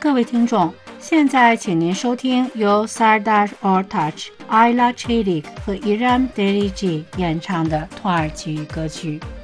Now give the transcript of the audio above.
各位听众，现在请您收听由 Sardar Ortaç、Ayla Çelik 和 İrem Derici 演唱的土耳其语歌曲。